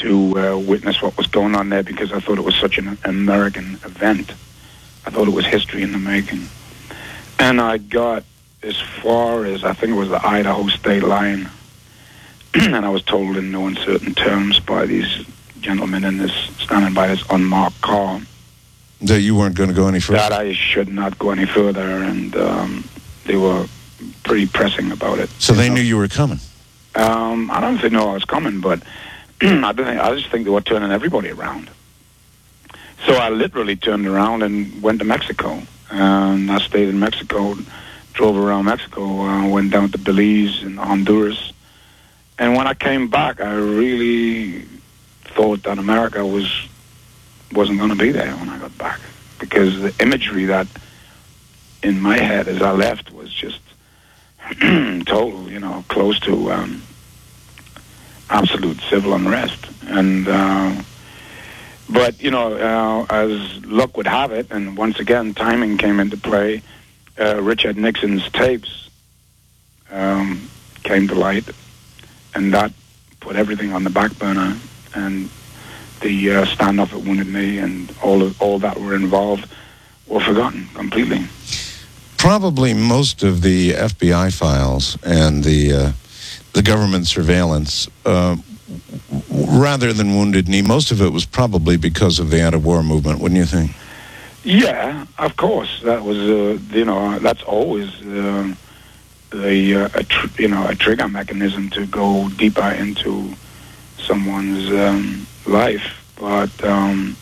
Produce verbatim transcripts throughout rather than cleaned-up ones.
to uh, witness what was going on there because I thought it was such an American event. I thought it was history in the making. And I got as far as, I think it was the Idaho state line, and I was told in no uncertain terms by these gentlemen in this, standing by this unmarked car, that you weren't going to go any further? That I should not go any further, and um, they were pretty pressing about it. So they know? knew you were coming? Um, I don't know if they knew I was coming, but I don't think, I just think they were turning everybody around. So I literally turned around and went to Mexico. And I stayed in Mexico, drove around Mexico, uh, went down to Belize and Honduras. And when I came back, I really thought that America was, wasn't going to be there when I got back. Because the imagery that in my head as I left was just total, you know, close to um, absolute civil unrest. And... Uh, But, you know, uh, as luck would have it, and once again, timing came into play, uh, Richard Nixon's tapes um, came to light, and that put everything on the back burner, and the uh, standoff at Wounded Knee and all of, all that were involved were forgotten completely. Probably most of the F B I files and the, uh, the government surveillance... Uh, rather than Wounded Knee, most of it was probably because of the anti-war movement, wouldn't you think? Yeah, of course. That was, uh, you know, that's always uh, the uh, a tr- you know a trigger mechanism to go deeper into someone's um, life. But um,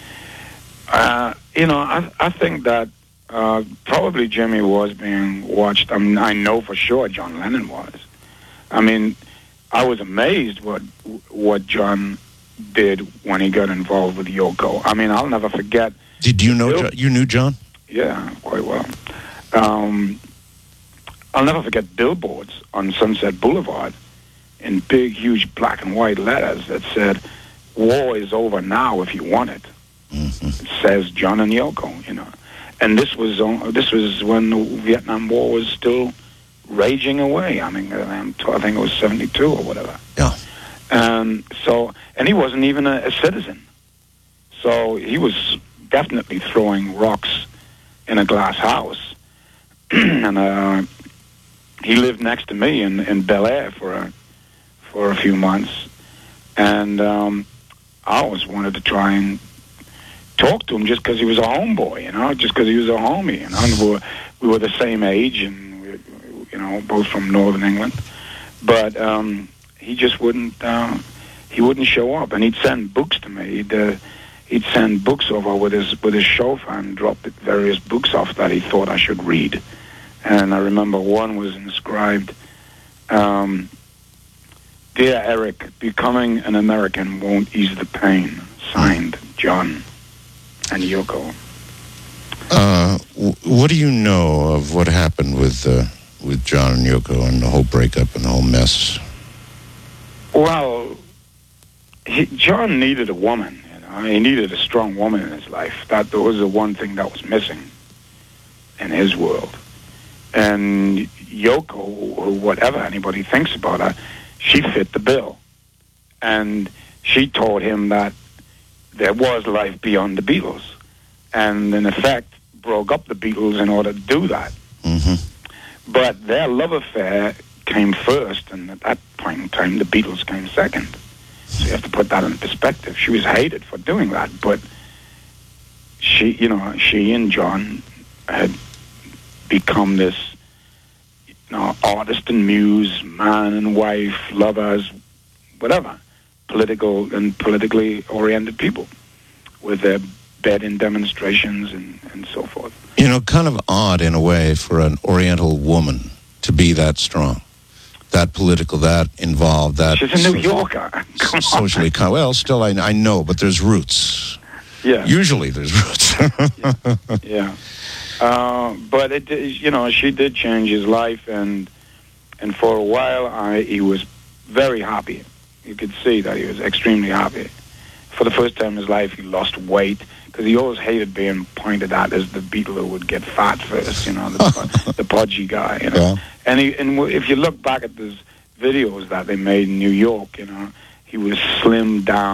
uh, you know, I I think that uh, probably Jimmy was being watched. I mean, I know for sure John Lennon was. I mean. I was amazed what what John did when he got involved with Yoko. I mean, I'll never forget. Did you know Bill, John, you knew John? Yeah, quite well. Um, I'll never forget billboards on Sunset Boulevard in big, huge black and white letters that said, "War is over now if you want it." Mm-hmm. It says John and Yoko, you know. And this was on, this was when the Vietnam War was still raging away. I mean, I think it was seventy-two or whatever. Yeah. And so, and he wasn't even a, a citizen. So he was definitely throwing rocks in a glass house. and uh, he lived next to me in, in Bel Air for a, for a few months. And um, I always wanted to try and talk to him just because he was a homeboy, you know, just because he was a homie. You know, and we were, we were the same age and you know, both from Northern England, but um, he just wouldn't. Uh, he wouldn't show up, and he'd send books to me. He'd, uh, he'd send books over with his with his chauffeur and drop various books off that he thought I should read. And I remember one was inscribed, um, "Dear Eric, becoming an American won't ease the pain." Signed, John and Yoko. Uh, w- what do you know of what happened with? Uh with John and Yoko and the whole breakup and the whole mess? Well, he, John needed a woman, you know. He needed a strong woman in his life. That was the one thing that was missing in his world. And Yoko, or whatever anybody thinks about her, she fit the bill. And she told him that there was life beyond the Beatles. And in effect, broke up the Beatles in order to do that. Mm-hmm. But their love affair came first, and at that point in time, the Beatles came second. So you have to put that in perspective. She was hated for doing that, but she, you know, she and John had become this, you know, artist and muse, man and wife, lovers, whatever, political and politically oriented people with their bed-in demonstrations and, and so forth. You know, kind of odd in a way for an Oriental woman to be that strong, that political, that involved, that... She's a New social, Yorker. Come socially, on. Well, still, I, I know, but there's roots. Yeah. Usually there's roots. yeah. yeah. Uh, but, it, you know, she did change his life, and and for a while, I, he was very happy. You could see that he was extremely happy. For the first time in his life, he lost weight, because he always hated being pointed at as the Beatle who would get fat first, you know, the, the podgy guy, you know. Yeah. And he, and if you look back at those videos that they made in New York, you know, he was slimmed down.